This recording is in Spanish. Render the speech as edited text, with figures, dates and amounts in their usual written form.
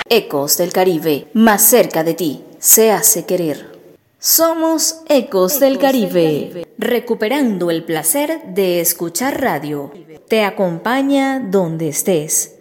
Ecos del Caribe, más cerca de ti, se hace querer. Somos Ecos del Caribe, recuperando el placer de escuchar radio. Te acompaña donde estés.